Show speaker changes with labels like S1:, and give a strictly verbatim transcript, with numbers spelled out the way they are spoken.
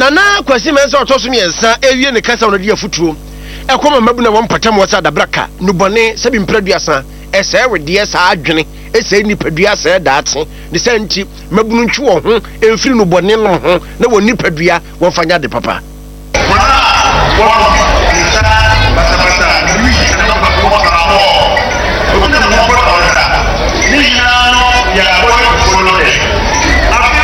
S1: nana kwasi mensa otoso miensa ewie ne kasa no de afutuo ekoma mabu na won patam wasa dabraka no bone sabi mpraduasa ese wede sa adwene ese nipadua sa daate de santi mabu no ntwe wo ho emfiri no bone no ho na won nipadua won fanya de papa
S2: Ni ya no ya